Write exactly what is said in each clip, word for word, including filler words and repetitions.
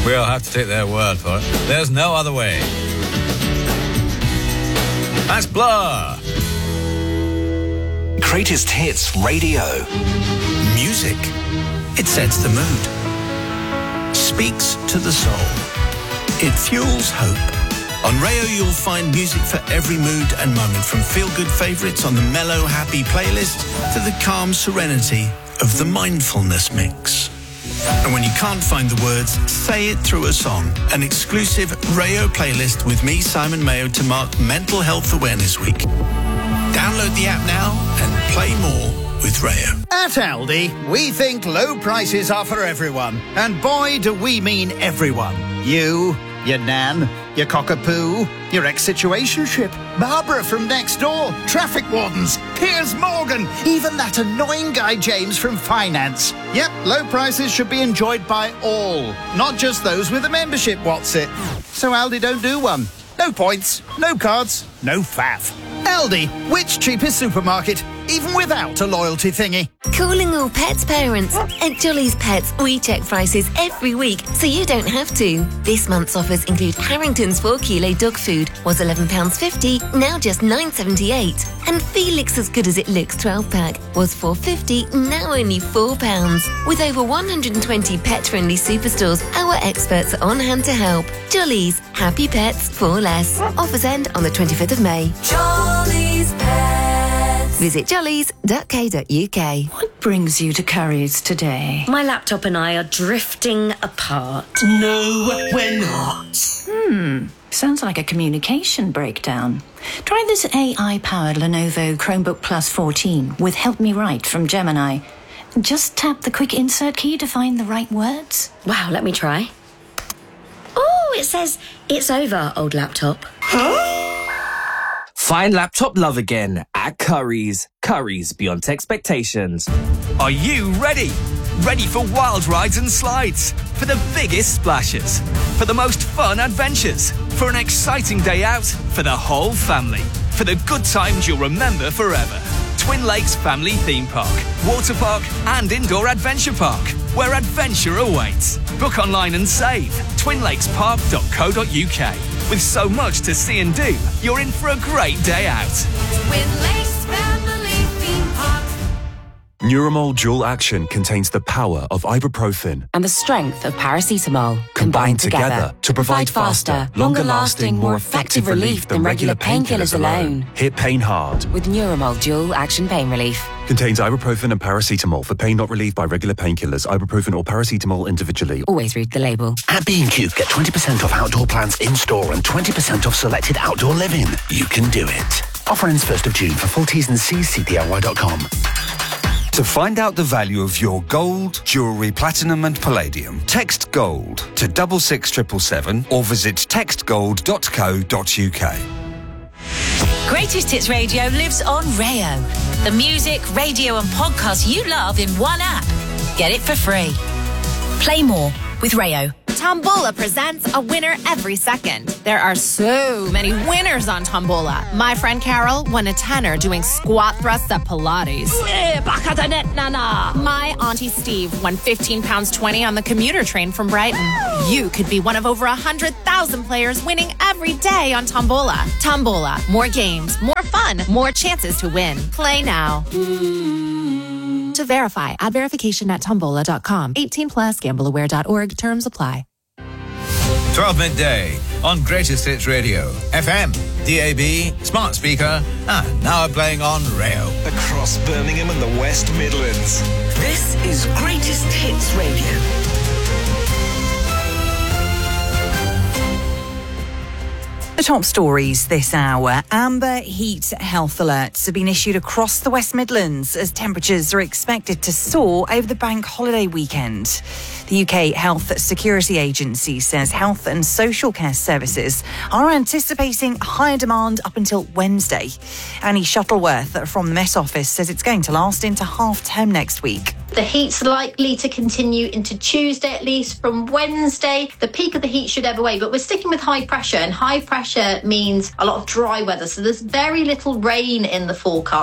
We'll have to take their word for it. There's no other way. That's Blur. Greatest Hits Radio. Music. It sets the mood. Speaks to the soul. It fuels hope. On Rayo, you'll find music for every mood and moment, from feel-good favourites on the mellow, happy playlist to the calm serenity of the mindfulness mix. And when you can't find the words, say it through a song. An exclusive Rayo playlist with me, Simon Mayo, to mark Mental Health Awareness Week. Download the app now and play more with Rayo. At Aldi, we think low prices are for everyone. And boy, do we mean everyone. You, your nan, your cockapoo, your ex-situationship, Barbara from next door, traffic wardens, Piers Morgan, even that annoying guy James from finance. Yep, low prices should be enjoyed by all, not just those with a membership, what's it? So Aldi don't do one. No points, no cards, no faff. Aldi, which cheapest supermarket, even without a loyalty thingy? Calling all pets parents. At Jolly's Pets, we check prices every week, so you don't have to. This month's offers include Harrington's four kilo dog food, was eleven pounds fifty, now just nine pounds seventy-eight. And Felix As Good As It Looks twelve pack, was four pounds fifty, now only four pounds. With over one hundred twenty pet-friendly superstores, our experts are on hand to help. Jolly's, happy pets for less. Offers end on the twenty-fifth of May. Jolly's Pets. Visit jollies dot co dot uk. What brings you to Curry's today? My laptop and I are drifting apart. No, we're not. Hmm, sounds like a communication breakdown. Try this A I-powered Lenovo Chromebook Plus fourteen with Help Me Write from Gemini. Just tap the quick insert key to find the right words. Wow, let me try. Oh, it says, it's over, old laptop. Huh? Find laptop love again at Curry's. Curry's beyond expectations. Are you ready? Ready for wild rides and slides? For the biggest splashes? For the most fun adventures? For an exciting day out? For the whole family? For the good times you'll remember forever? Twin Lakes Family Theme Park, Water Park and Indoor Adventure Park, where adventure awaits. Book online and save. twin lakes park dot co dot uk. With so much to see and do, you're in for a great day out. Twin Lakes Family Theme Park. Neuramol Dual Action contains the power of ibuprofen and the strength of paracetamol combined, combined together, together to provide faster, longer-lasting, more effective relief than regular painkillers alone. Hit pain hard with Neuramol Dual Action Pain Relief. Contains ibuprofen and paracetamol for pain not relieved by regular painkillers. Ibuprofen or paracetamol individually. Always read the label. At B and Q, get twenty percent off outdoor plants in-store and twenty percent off selected outdoor living. You can do it. Offer ends first of June. For full T's and C's, C P R Y dot com. To find out the value of your gold, jewellery, platinum and palladium, text GOLD to double six triple seven or visit text gold dot co dot uk. Greatest Hits Radio lives on Rayo. The music, radio and podcasts you love in one app. Get it for free. Play more with Rayo. Tombola presents a winner every second. There are so many winners on Tombola. My friend Carol won a tenner doing squat thrusts at Pilates. My auntie Steve won fifteen pounds twenty on the commuter train from Brighton. You could be one of over one hundred thousand players winning every day on Tombola. Tombola. More games, more fun, more chances to win. Play now. To verify, add verification at tombola dot com. eighteen plus, gamble aware dot org. Terms apply. twelve midday on Greatest Hits Radio. F M, D A B, smart speaker, and now playing on Rayo. Across Birmingham and the West Midlands. This is Greatest Hits Radio. The top stories this hour. Amber heat health alerts have been issued across the West Midlands as temperatures are expected to soar over the bank holiday weekend. The U K Health Security Agency says health and social care services are anticipating higher demand up until Wednesday. Annie Shuttleworth from the Met Office says it's going to last into half term next week. The heat's likely to continue into Tuesday, at least. From Wednesday, the peak of the heat should ebb away, but we're sticking with high pressure, and high pressure means a lot of dry weather, so there's very little rain in the forecast.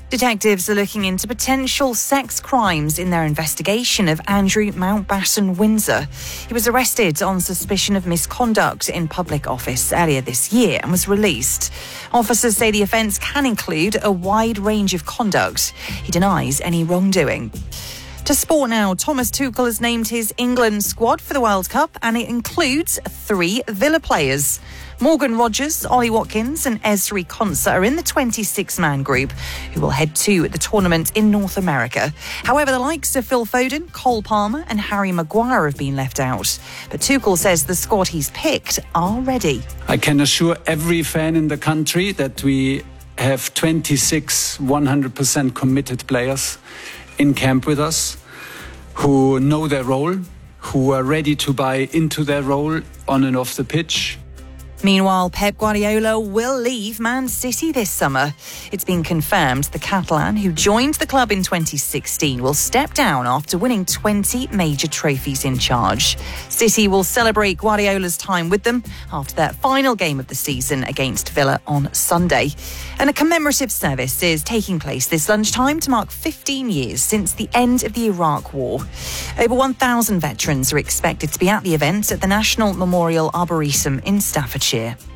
Detectives are looking into potential sex crimes in their investigation of Andrew Mountbatten Windsor. He was arrested on suspicion of misconduct in public office earlier this year and was released. Officers say the offence can include a wide range of conduct. He denies any wrongdoing. To sport now, Thomas Tuchel has named his England squad for the World Cup, and it includes three Villa players. Morgan Rogers, Ollie Watkins and Ezri Konsa are in the twenty-six man group who will head to the tournament in North America. However, the likes of Phil Foden, Cole Palmer and Harry Maguire have been left out. But Tuchel says the squad he's picked are ready. I can assure every fan in the country that we have twenty-six one hundred percent committed players in camp with us, who know their role, who are ready to buy into their role on and off the pitch. Meanwhile, Pep Guardiola will leave Man City this summer. It's been confirmed the Catalan, who joined the club in twenty sixteen, will step down after winning twenty major trophies in charge. City will celebrate Guardiola's time with them after their final game of the season against Villa on Sunday. And a commemorative service is taking place this lunchtime to mark fifteen years since the end of the Iraq War. Over one thousand veterans are expected to be at the event at the National Memorial Arboretum in Staffordshire.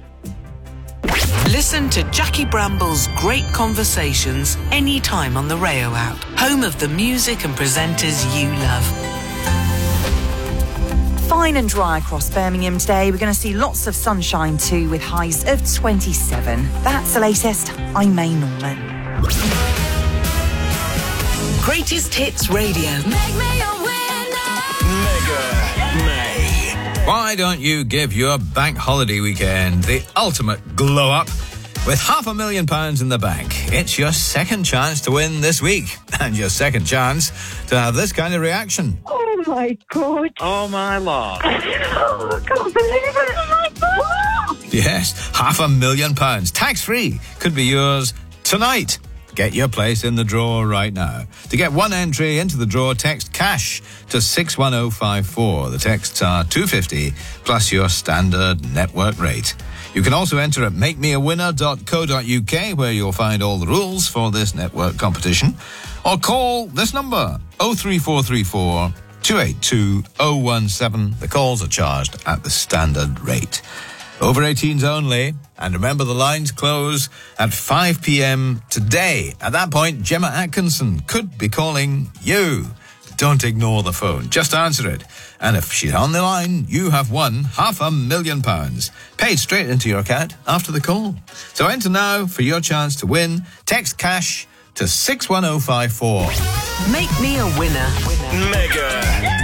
Listen to Jackie Bramble's great conversations anytime on the Rayo app, home of the music and presenters you love. Fine and dry across Birmingham today. We're going to see lots of sunshine too, with highs of twenty-seven. That's the latest. I'm May Norman. Greatest Hits Radio. Make me a winner. Mega May. Why don't you give your bank holiday weekend the ultimate glow up with half a million pounds in the bank? It's your second chance to win this week, and your second chance to have this kind of reaction. Oh my God. Oh my lord. Oh, I can't believe it. Oh my God. Yes, half a million pounds, tax-free, could be yours tonight. Get your place in the draw right now. To get one entry into the draw, text CASH to six one oh five four. The texts are two pounds fifty plus your standard network rate. You can also enter at make me a winner dot co dot uk, where you'll find all the rules for this network competition. Or call this number, oh three four three four, two eight two, oh one seven. The calls are charged at the standard rate. Over eighteens only. And remember, the lines close at five p.m. today. At that point, Gemma Atkinson could be calling you. Don't ignore the phone. Just answer it. And if she's on the line, you have won half a million pounds, paid straight into your account after the call. So enter now for your chance to win. Text CASH to six one oh five four. Make me a winner. Mega